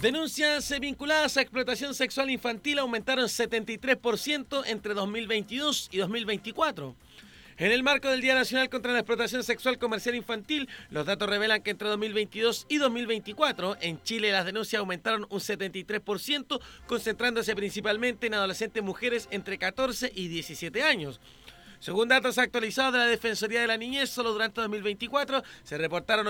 Denuncias vinculadas a explotación sexual infantil aumentaron 73% entre 2022 y 2024. En el marco del Día Nacional contra la Explotación Sexual Comercial Infantil, los datos revelan que entre 2022 y 2024, en Chile las denuncias aumentaron un 73%, concentrándose principalmente en adolescentes mujeres entre 14 y 17 años. Según datos actualizados de la Defensoría de la Niñez, solo durante 2024 se reportaron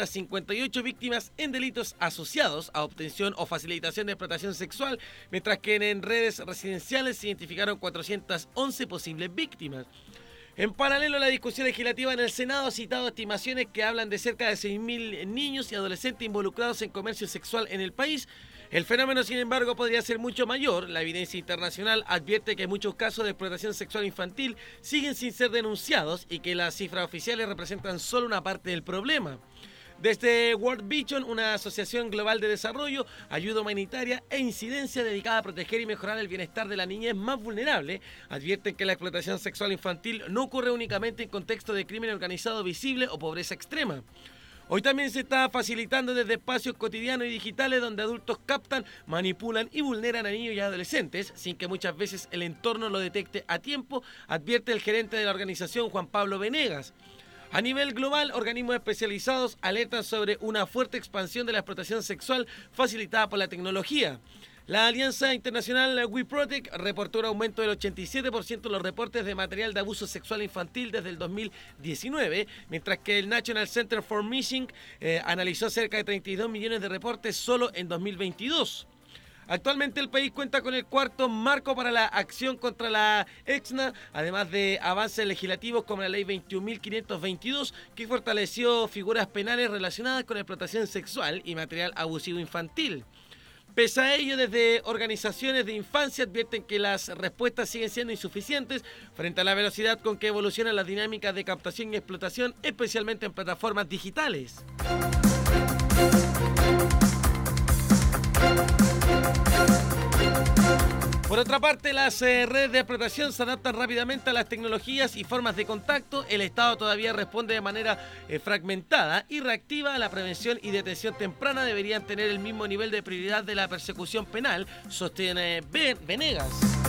858 víctimas en delitos asociados a obtención o facilitación de explotación sexual, mientras que en redes residenciales se identificaron 411 posibles víctimas. En paralelo, la discusión legislativa en el Senado ha citado estimaciones que hablan de cerca de 6.000 niños y adolescentes involucrados en comercio sexual en el país. El fenómeno, sin embargo, podría ser mucho mayor. La evidencia internacional advierte que muchos casos de explotación sexual infantil siguen sin ser denunciados y que las cifras oficiales representan solo una parte del problema. Desde World Vision, una asociación global de desarrollo, ayuda humanitaria e incidencia dedicada a proteger y mejorar el bienestar de la niñez más vulnerable, advierten que la explotación sexual infantil no ocurre únicamente en contexto de crimen organizado visible o pobreza extrema. Hoy también se está facilitando desde espacios cotidianos y digitales donde adultos captan, manipulan y vulneran a niños y adolescentes sin que muchas veces el entorno lo detecte a tiempo, advierte el gerente de la organización, Juan Pablo Venegas. A nivel global, organismos especializados alertan sobre una fuerte expansión de la explotación sexual facilitada por la tecnología. La Alianza Internacional We Protect reportó un aumento del 87% en los reportes de material de abuso sexual infantil desde el 2019, mientras que el National Center for Missing analizó cerca de 32 millones de reportes solo en 2022. Actualmente el país cuenta con el cuarto marco para la acción contra la EXNA, además de avances legislativos como la Ley 21.522, que fortaleció figuras penales relacionadas con explotación sexual y material abusivo infantil. Pese a ello, desde organizaciones de infancia advierten que las respuestas siguen siendo insuficientes frente a la velocidad con que evolucionan las dinámicas de captación y explotación, especialmente en plataformas digitales. Por otra parte, las redes de explotación se adaptan rápidamente a las tecnologías y formas de contacto. El Estado todavía responde de manera fragmentada y reactiva. La prevención y detención temprana deberían tener el mismo nivel de prioridad de la persecución penal, sostiene Venegas.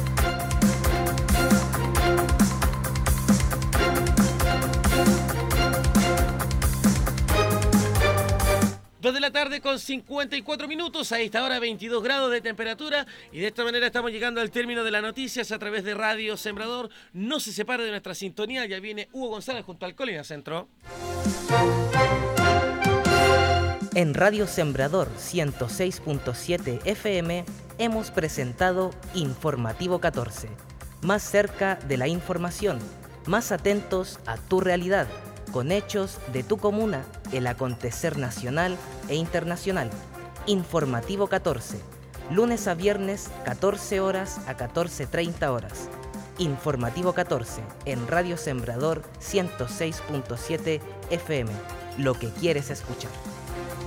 2 de la tarde con 54 minutos, a esta hora 22 grados de temperatura, y de esta manera estamos llegando al término de las noticias a través de Radio Sembrador. No se separe de nuestra sintonía, ya viene Hugo González junto al Colina Centro. En Radio Sembrador 106.7 FM hemos presentado Informativo 14, más cerca de la información, más atentos a tu realidad, con hechos de tu comuna, el acontecer nacional e internacional. Informativo 14, lunes a viernes, 14 horas a 14:30 horas. Informativo 14, en Radio Sembrador 106.7 FM. Lo que quieres escuchar.